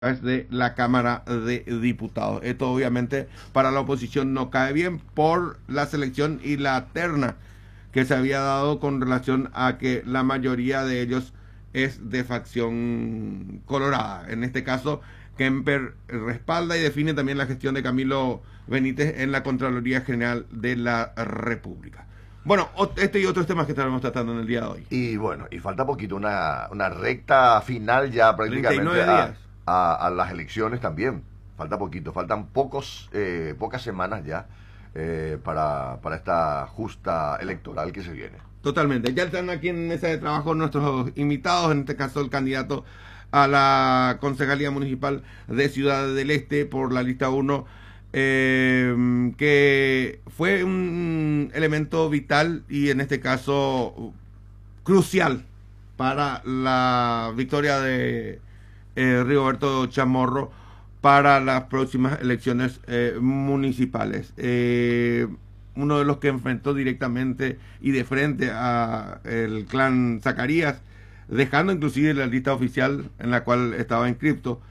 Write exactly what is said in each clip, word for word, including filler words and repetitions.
de la Cámara de Diputados. Esto obviamente para la oposición no cae bien por la selección y la terna que se había dado con relación a que la mayoría de ellos es de facción colorada. En este caso, Kemper respalda y define también la gestión de Camilo Benítez en la Contraloría General de la República. Bueno, este y otros temas que estaremos tratando en el día de hoy. Y bueno, y falta poquito, una, una recta final ya prácticamente a, a, a las elecciones también. Falta poquito, faltan pocos, eh, pocas semanas ya eh, para, para esta justa electoral que se viene. Totalmente. Ya están aquí en mesa de trabajo nuestros invitados, en este caso el candidato a la Concejalía Municipal de Ciudad del Este por la lista uno, eh, que fue un elemento vital y en este caso crucial para la victoria de eh, Rigoberto Chamorro para las próximas elecciones eh, municipales. Eh, uno de los que enfrentó directamente y de frente a el clan Zacarías, dejando inclusive la lista oficial en la cual estaba inscripto,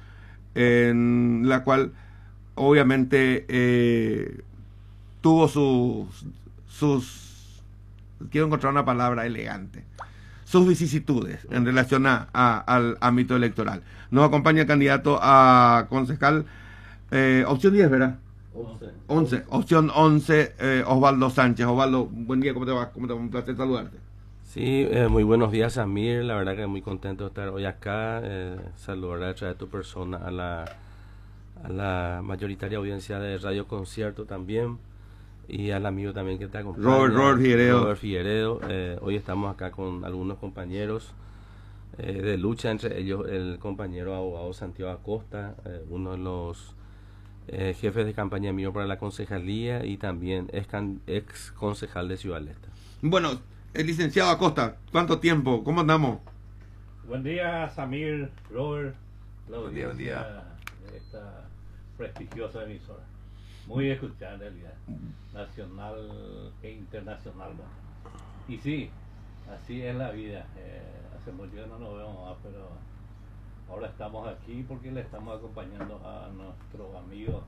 en la cual obviamente eh, tuvo sus, sus, quiero encontrar una palabra elegante, sus vicisitudes en relación a, a, al ámbito electoral. Nos acompaña el candidato a concejal, eh, opción diez, ¿verdad? once. Opción once, eh, Osvaldo Sánchez. Osvaldo, buen día, ¿cómo te va? ¿Cómo te va? Un placer saludarte. Sí, eh, muy buenos días, Samir. La verdad que muy contento de estar hoy acá. Eh, saludar a través de tu persona a la, a la mayoritaria audiencia de Radio Concierto también. Y al amigo también que te acompaña, Robert, Robert Figueredo. Robert Figueredo. Eh, hoy estamos acá con algunos compañeros eh, de lucha, entre ellos el compañero abogado Santiago Acosta, eh, uno de los eh, jefes de campaña mío para la concejalía y también ex, ex concejal de Ciudad del Este. Bueno, el licenciado Acosta, ¿cuánto tiempo? ¿Cómo andamos? Buen día, Samir, Robert, la buen día, buen día. De esta prestigiosa emisora. Muy escuchada en realidad, nacional e internacional. ¿No? Y sí, así es la vida. Eh, hace mucho que no nos vemos más, pero ahora estamos aquí porque le estamos acompañando a nuestro amigo,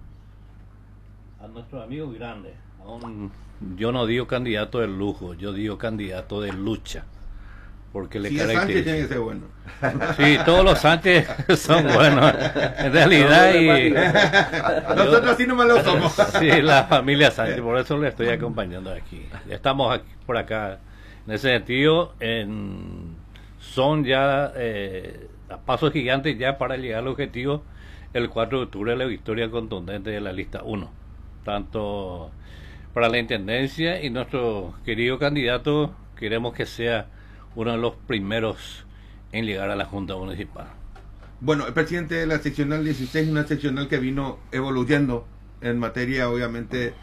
a nuestro amigo grande. A un, yo no digo candidato de lujo, yo digo candidato de lucha. Porque le sí, Sánchez tiene que ser bueno. Sí, todos los Sánchez son buenos. En realidad, y nosotros así nomás lo somos. Sí, la familia Sánchez, por eso le estoy acompañando aquí. Ya estamos aquí, por acá. En ese sentido, en, son ya eh, a pasos gigantes ya para llegar al objetivo el cuatro de octubre, la victoria contundente de la lista uno. Tanto para la intendencia y nuestro querido candidato, queremos que sea uno de los primeros en llegar a la Junta Municipal. Bueno, el presidente de la seccional dieciséis, una seccional que vino evoluyendo en materia, obviamente,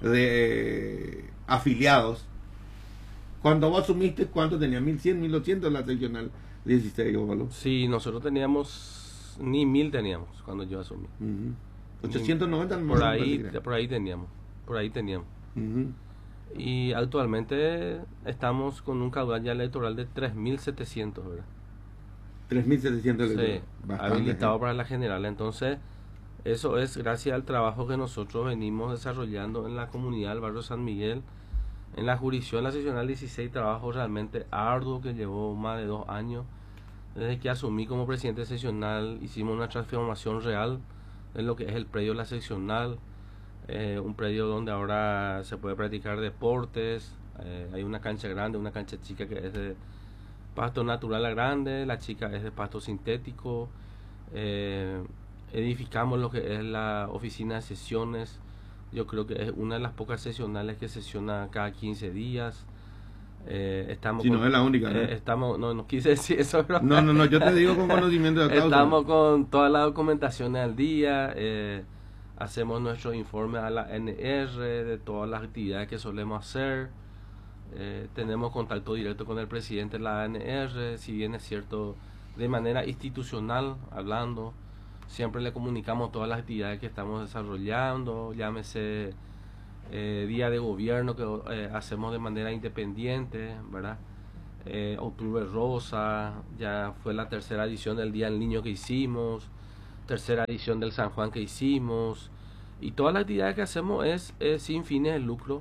de eh, afiliados. Cuando vos asumiste, ¿cuánto tenía? ¿mil cien, mil doscientos la seccional dieciséis, Óvalo? Sí, nosotros teníamos, ni mil teníamos cuando yo asumí. Uh-huh. ochocientos noventa por ahí, por ahí teníamos, por ahí teníamos. Uh-huh. Y actualmente estamos con un caudal ya electoral de tres mil setecientos, ¿verdad? tres mil setecientos sí, habilitado para la general. Entonces, eso es gracias al trabajo que nosotros venimos desarrollando en la comunidad del barrio San Miguel, en la jurisdicción, la seccional dieciséis, trabajo realmente arduo que llevó más de dos años. Desde que asumí como presidente seccional, hicimos una transformación real en lo que es el predio de la seccional. Eh, un predio donde ahora se puede practicar deportes, eh, hay una cancha grande, una cancha chica que es de pasto natural a grande, la chica es de pasto sintético. Eh, edificamos lo que es la oficina de sesiones, yo creo que es una de las pocas sesionales que sesiona cada quince días. Eh, estamos si con, no es la única, ¿no? Eh, estamos, no, no quise decir eso, pero no, no, no, yo te digo con conocimiento de causa. Estamos con toda la documentación al día. eh, Hacemos nuestro informe a la N R de todas las actividades que solemos hacer. Eh, tenemos contacto directo con el presidente de la N R, si bien es cierto, de manera institucional, hablando. Siempre le comunicamos todas las actividades que estamos desarrollando, llámese eh, día de gobierno que eh, hacemos de manera independiente, ¿verdad? Eh, Octubre Rosa, ya fue la tercera edición del Día del Niño que hicimos. tercera edición del San Juan que hicimos, y todas las actividades que hacemos es, es sin fines de lucro,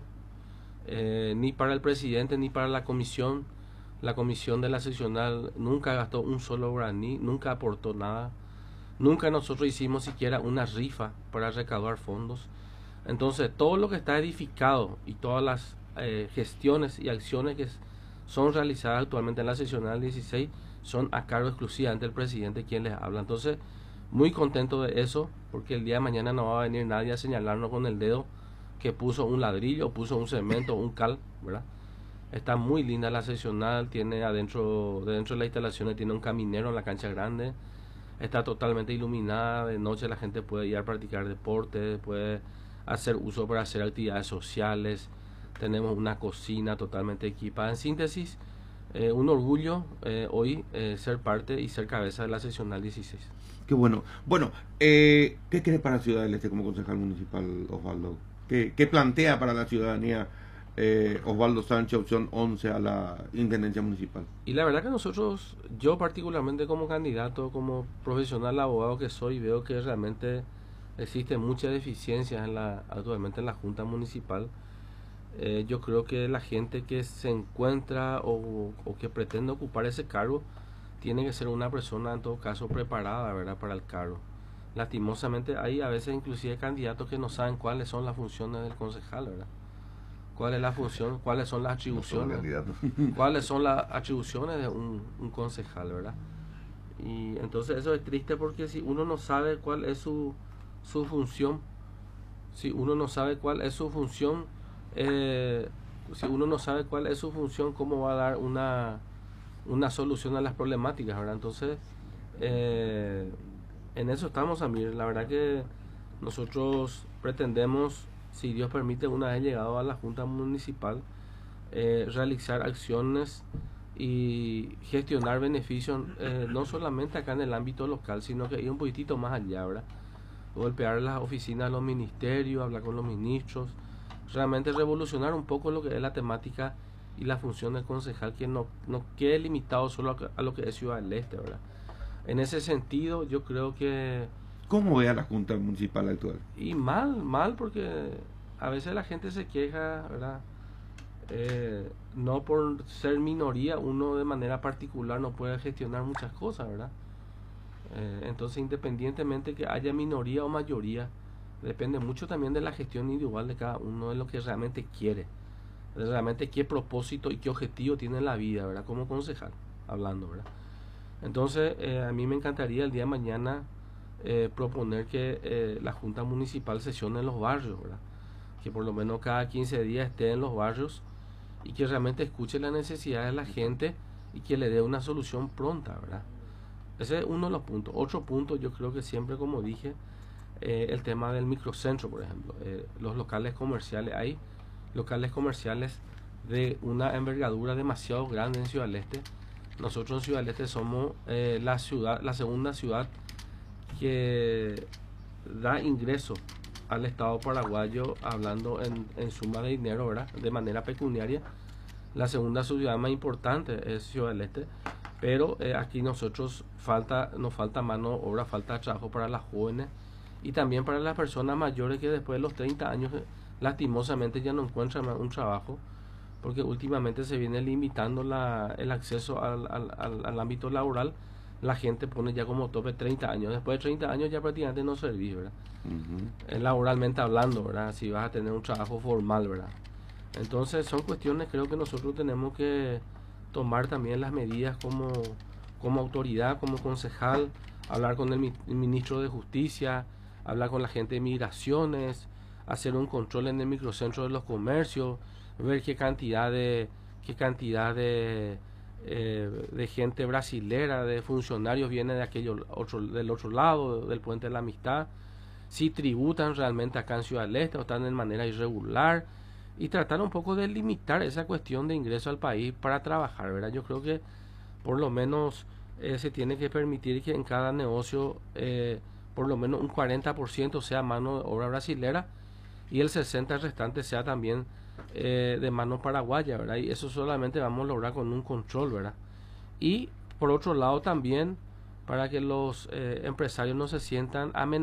eh, ni para el presidente ni para la comisión. La comisión de la seccional nunca gastó un solo guaraní, nunca aportó nada, nunca nosotros hicimos siquiera una rifa para recaudar fondos. Entonces todo lo que está edificado y todas las eh, gestiones y acciones que son realizadas actualmente en la seccional dieciséis son a cargo exclusivamente del presidente quien les habla. Entonces muy contento de eso, porque el día de mañana no va a venir nadie a señalarnos con el dedo que puso un ladrillo, puso un cemento, un cal, ¿verdad? Está muy linda la seccional, tiene adentro, dentro de las instalaciones tiene un caminero en la cancha grande, está totalmente iluminada, de noche la gente puede ir a practicar deporte, puede hacer uso para hacer actividades sociales, tenemos una cocina totalmente equipada. En síntesis, eh, un orgullo eh, hoy eh, ser parte y ser cabeza de la seccional dieciséis. Qué bueno. Bueno, eh, ¿qué cree para Ciudad del Este como concejal municipal, Osvaldo? ¿Qué, qué plantea para la ciudadanía eh, Osvaldo Sánchez, opción once a la Intendencia Municipal? Y la verdad que nosotros, yo particularmente como candidato, como profesional abogado que soy, veo que realmente existen muchas deficiencias en la, actualmente en la Junta Municipal. Eh, yo creo que la gente que se encuentra o, o que pretende ocupar ese cargo tiene que ser una persona en todo caso preparada, ¿verdad?, para el cargo. Lastimosamente hay a veces inclusive candidatos que no saben cuáles son las funciones del concejal, ¿verdad? ¿Cuál es la función? ¿Cuáles son las atribuciones? No ¿Cuáles son las atribuciones de un, un concejal, verdad? Y entonces eso es triste, porque si uno no sabe cuál es su, su función, si uno no sabe cuál es su función, eh, si uno no sabe cuál es su función, ¿cómo va a dar una, una solución a las problemáticas, verdad? Entonces, eh, en eso estamos, Amir. La verdad que nosotros pretendemos, si Dios permite, una vez llegado a la Junta Municipal, eh, realizar acciones y gestionar beneficios, eh, no solamente acá en el ámbito local, sino que ir un poquitito más allá, ¿verdad? Golpear las oficinas de los ministerios, hablar con los ministros, realmente revolucionar un poco lo que es la temática y la función del concejal, que no, no quede limitado solo a, a lo que es Ciudad del Este, ¿verdad? En ese sentido, yo creo que... ¿Cómo ve a la Junta Municipal actual? Y mal, mal, porque a veces la gente se queja, ¿verdad? Eh, no por ser minoría, uno de manera particular no puede gestionar muchas cosas, ¿verdad? Eh, entonces, independientemente que haya minoría o mayoría, depende mucho también de la gestión individual de cada uno, de lo que realmente quiere, de realmente qué propósito y qué objetivo tiene en la vida, ¿verdad? Como concejal, hablando, ¿verdad? Entonces, eh, a mí me encantaría el día de mañana eh, proponer que eh, la Junta Municipal sesione en los barrios, ¿verdad? Que por lo menos cada quince días esté en los barrios y que realmente escuche las necesidades de la gente y que le dé una solución pronta, ¿verdad? Ese es uno de los puntos. Otro punto, yo creo que siempre, como dije, eh, el tema del microcentro, por ejemplo. Eh, los locales comerciales, hay locales comerciales de una envergadura demasiado grande en Ciudad del Este. Nosotros en Ciudad del Este somos eh, la ciudad, la segunda ciudad que da ingreso al Estado paraguayo, hablando en, en suma de dinero, ¿verdad?, de manera pecuniaria. La segunda ciudad más importante es Ciudad del Este, pero eh, aquí nosotros falta, nos falta mano de obra, falta trabajo para las jóvenes y también para las personas mayores que después de los treinta años lastimosamente ya no encuentran un trabajo, porque últimamente se viene limitando la, el acceso al, al, al, al ámbito laboral. La gente pone ya como tope treinta años. Después de treinta años ya prácticamente no servís, ¿verdad? Uh-huh. Laboralmente hablando, ¿verdad? Si vas a tener un trabajo formal, ¿verdad? Entonces son cuestiones, creo que nosotros tenemos que tomar también las medidas como, como autoridad, como concejal, hablar con el, el ministro de Justicia, hablar con la gente de Migraciones, hacer un control en el microcentro de los comercios, ver qué cantidad de qué cantidad de eh, de gente brasilera, de funcionarios viene de aquello otro, del otro lado del puente de la Amistad, si tributan realmente acá en Ciudad del Este o están de manera irregular, y tratar un poco de limitar esa cuestión de ingreso al país para trabajar, ¿verdad? Yo creo que por lo menos eh, se tiene que permitir que en cada negocio eh, por lo menos un cuarenta por ciento sea mano de obra brasilera y el sesenta por ciento restante sea también eh, de mano paraguaya, ¿verdad? Y eso solamente vamos a lograr con un control, ¿verdad? Y por otro lado también para que los eh, empresarios no se sientan amenazados